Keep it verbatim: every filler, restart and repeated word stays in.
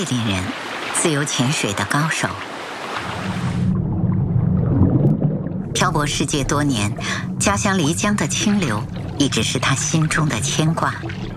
桂林人，自由潜水的高手。漂泊世界多年，家乡漓江的清流一直是他心中的牵挂。